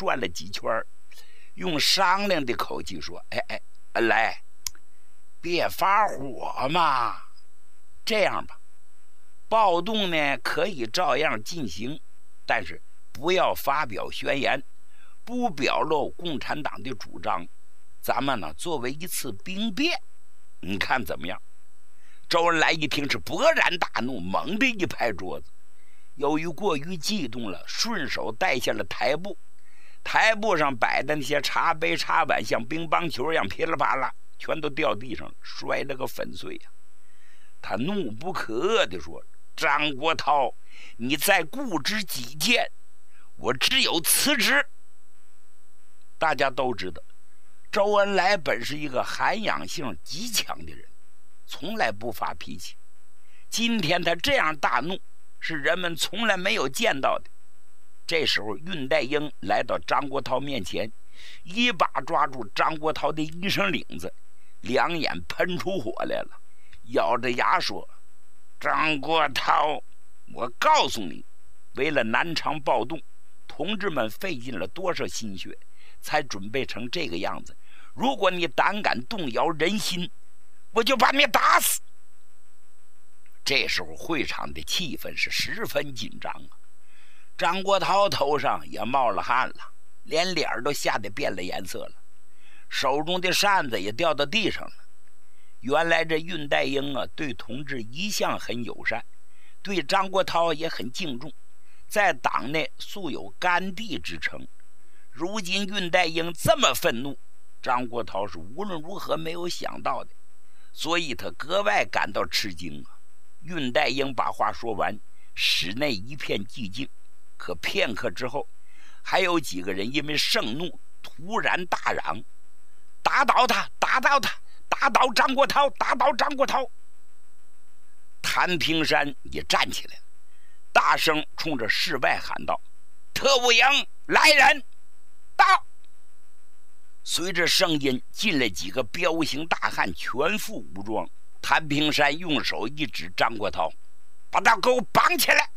转了几圈，用商量的口气说：“恩来，别发火嘛。这样吧，暴动呢可以照样进行，但是不要发表宣言，不表露共产党的主张。咱们呢作为一次兵变，你看怎么样？”周恩来一听是勃然大怒，猛地一拍桌子。由于过于激动了，顺手带下了台布，台布上摆的那些茶杯茶碗像乒乓球一样噼里啪啦全都掉地上了，摔了个粉碎呀！他怒不可遏地说：“张国焘，你再固执己见，我只有辞职。”大家都知道，周恩来本是一个涵养性极强的人，从来不发脾气。今天他这样大怒，是人们从来没有见到的。这时候，恽代英来到张国焘面前，一把抓住张国焘的衣裳领子，两眼喷出火来了，咬着牙说：“张国焘，我告诉你，为了南昌暴动，同志们费尽了多少心血，才准备成这个样子。如果你胆敢动摇人心，我就把你打死。”这时候会场的气氛是十分紧张啊，张国焘头上也冒了汗了，连脸都吓得变了颜色了，手中的扇子也掉到地上了。原来这恽代英啊，对同志一向很友善，对张国焘也很敬重，在党内素有甘地之称。如今恽代英这么愤怒，张国焘是无论如何没有想到的，所以他格外感到吃惊啊。恽代英把话说完，室内一片寂静。可片刻之后，还有几个人因为盛怒突然大嚷：“打倒他！打倒他！打倒张国焘！打倒张国焘！”谭平山也站起来，大声冲着室外喊道：“特务营来人，到！”随着声音进来几个彪形大汉，全副武装。谭平山用手一指张国焘：“把他给我绑起来！”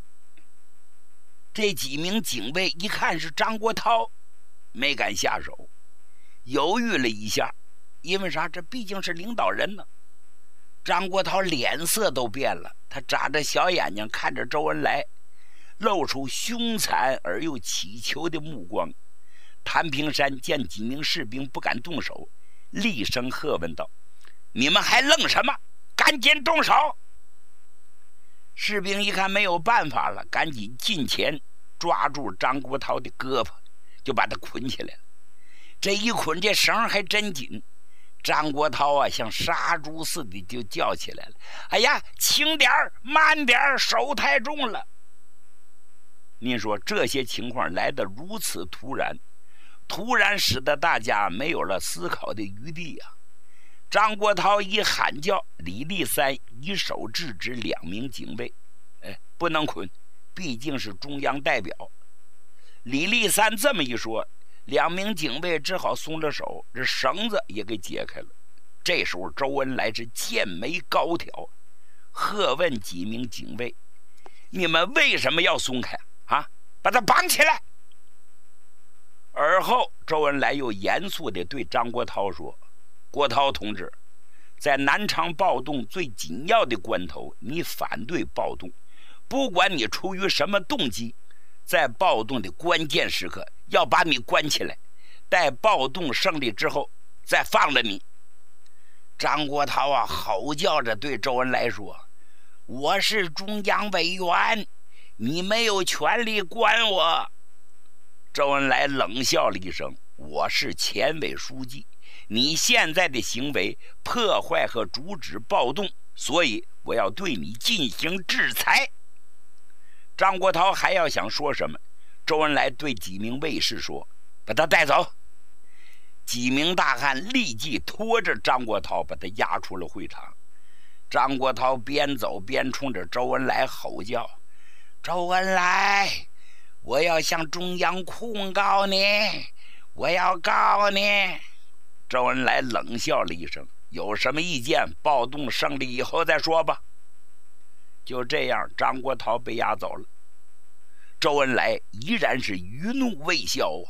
这几名警卫一看是张国焘，没敢下手，犹豫了一下，因为啥？这毕竟是领导人呢。张国焘脸色都变了，他眨着小眼睛看着周恩来，露出凶残而又乞求的目光。谭平山见几名士兵不敢动手，厉声喝问道：“你们还愣什么？赶紧动手！”士兵一看没有办法了，赶紧近前抓住张国焘的胳膊，就把他捆起来了。这一捆，这绳还真紧。张国焘啊，像杀猪似的就叫起来了：“哎呀，轻点儿，慢点儿，手太重了！”您说这些情况来得如此突然，使得大家没有了思考的余地啊！张国焘一喊叫，李立三一手制止两名警卫：“不能捆，毕竟是中央代表。”李立三这么一说，两名警卫只好松了手，这绳子也给解开了。这时候周恩来是剑眉高挑，喝问几名警卫：“你们为什么要松开啊？把他绑起来！”而后周恩来又严肃地对张国焘说：“国焘同志，在南昌暴动最紧要的关头，你反对暴动，不管你出于什么动机，在暴动的关键时刻要把你关起来，待暴动胜利之后再放了你。”张国焘啊，吼叫着对周恩来说：“我是中央委员，你没有权利关我。”周恩来冷笑了一声：“我是前委书记，你现在的行为破坏和阻止暴动，所以我要对你进行制裁。”张国焘还要想说什么，周恩来对几名卫士说：“把他带走。”几名大汉立即拖着张国焘把他押出了会场。张国焘边走边冲着周恩来吼叫：“周恩来，我要向中央控告你，我要告你！”周恩来冷笑了一声：“有什么意见？暴动胜利以后再说吧。”就这样，张国焘被押走了。周恩来依然是余怒未消啊。